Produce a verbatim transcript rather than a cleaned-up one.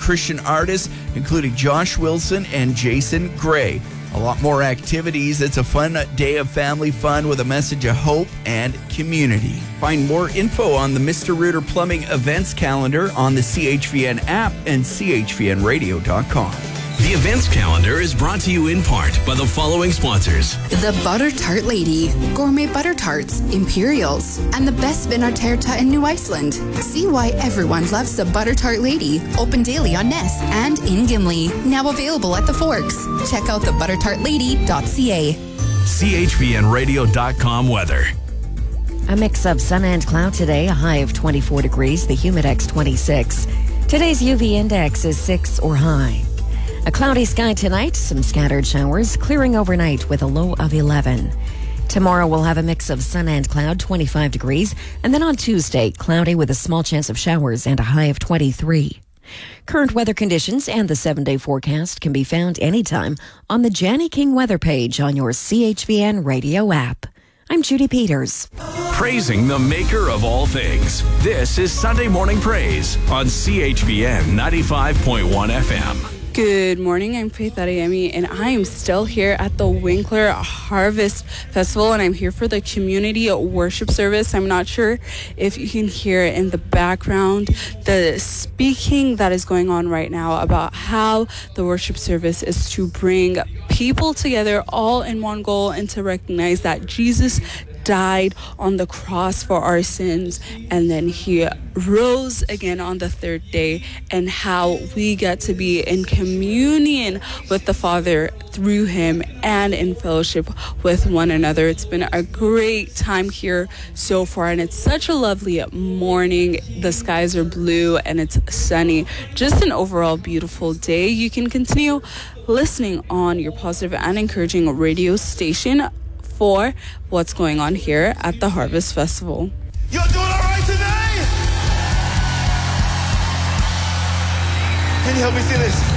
Christian artists, including Josh Wilson and Jason Gray. A lot more activities. It's a fun day of family fun with a message of hope and community. Find more info on the Mister Rooter Plumbing events calendar on the C H V N app and C H V N radio dot com. The events calendar is brought to you in part by the following sponsors. The Butter Tart Lady, Gourmet Butter Tarts, Imperials, and the best Vinarterta in New Iceland. See why everyone loves the Butter Tart Lady. Open daily on Ness and in Gimli. Now available at the Forks. Check out the butter tart lady dot c a. C H V N radio dot com weather. A mix of sun and cloud today, a high of twenty-four degrees, the humidex twenty-six. Today's U V index is six or high. A cloudy sky tonight, some scattered showers, clearing overnight with a low of eleven. Tomorrow we'll have a mix of sun and cloud, twenty-five degrees, and then on Tuesday, cloudy with a small chance of showers and a high of twenty-three. Current weather conditions and the seven-day forecast can be found anytime on the Janny King weather page on your C H V N radio app. I'm Judy Peters. Praising the maker of all things. This is Sunday Morning Praise on C H V N ninety-five point one F M. Good morning, I'm Faith Adeyemi, and I am still here at the Winkler Harvest Festival, and I'm here for the community worship service. I'm not sure if you can hear in the background the speaking that is going on right now about how the worship service is to bring people together all in one goal and to recognize that Jesus died on the cross for our sins, and then he rose again on the third day, and how we get to be in communion with the Father through him and in fellowship with one another. It's been a great time here so far, and it's such a lovely morning. The skies are blue and it's sunny. Just an overall beautiful day. You can continue listening on your positive and encouraging radio station for what's going on here at the Harvest Festival. You're doing all right today? Can you help me see this?